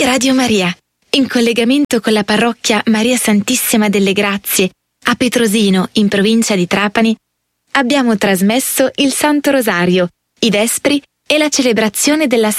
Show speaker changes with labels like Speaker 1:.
Speaker 1: Radio Maria, in collegamento con la parrocchia Maria Santissima delle Grazie a Petrosino, in provincia di Trapani, abbiamo trasmesso il Santo Rosario, i Vespri e la celebrazione della